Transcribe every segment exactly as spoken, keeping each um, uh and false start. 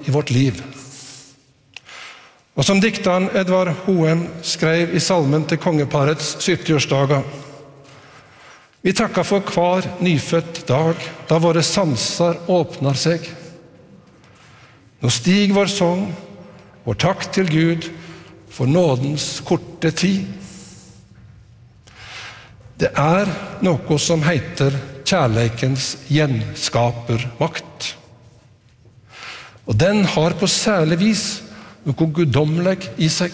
i vårt liv. Og som dikteren Edvard Hoem skrev i salmen til kongeparets sytti-årsdager, vi takker for hver nyfødt dag, da våre sanser åpner seg. Nå stig vår sång, vår takk til Gud, for nådens korte tid. Det er noe som heter kjærleikens gjenskapermakt. Og den har på særlig vis noe guddomlig i seg.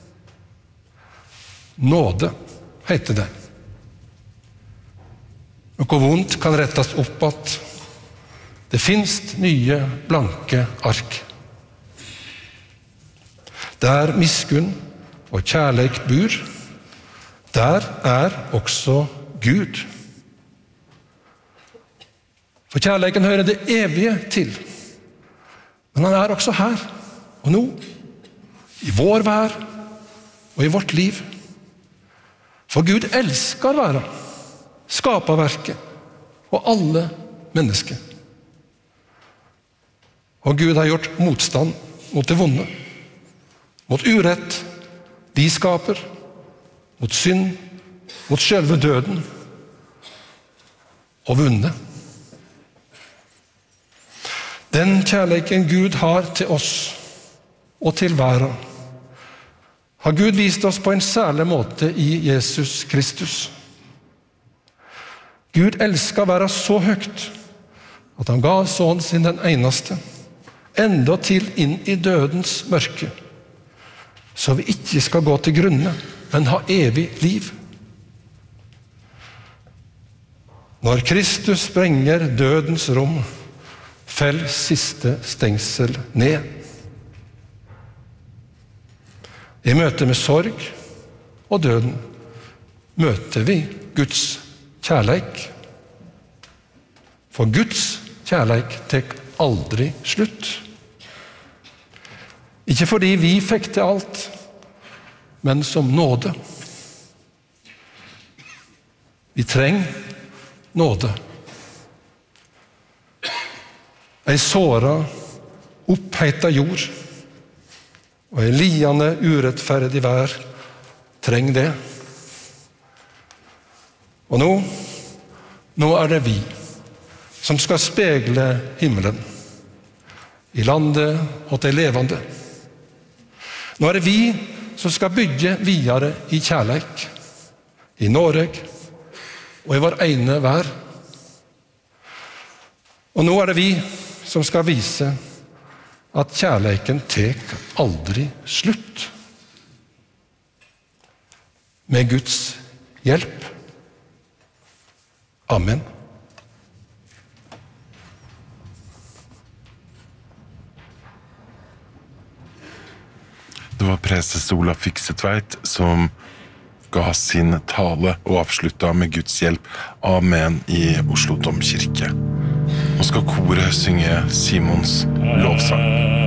Nåde heter det. Noe vondt kan rettes opp at det finnes nye blanke ark. Der miskunn og kjærleik bor, der er også Gud. For kjærleiken hører det evige til, men han er også her og nå, i vår vær og i vårt liv. For Gud elsker verden, skaperverket og alle mennesker. Og Gud har gjort motstand mot det vonde, mot urett, de skaper, mot synd, mot selve døden, og vunnet. Den kjærleiken Gud har til oss og til verden, har Gud vist oss på en særlig måte i Jesus Kristus. Gud elsker verden så høyt at han gav sønnen sin den eneste, enda til inn i dødens mørke, så vi ikke skal gå til grunne, men ha evig liv. Når Kristus sprenger dødens rom, fell siste stengsel ned. I møte med sorg og døden møter vi Guds kjærleik. For Guds kjærleik tek aldri slutt. Ikke fordi vi fikk til alt, men som nåde. Vi trenger nåde. Ei såra, oppheita jord og ei liende urettferdig vær trenger det. Og nå, nå er det vi som skal spegle himmelen i landet og til levende. Nå er det vi som skal bygge videre i kjærleik, i Norge og i vår ene vær. Og nå er det vi som skal vise at kjærleiken tek aldri slutt. Med Guds hjelp. Amen. Det var preses Olav Fiksetveit som ga sin tale og avslutta med Guds hjelp. Amen i Oslo Domkirke. Nå skal koret synge Simons lovsang.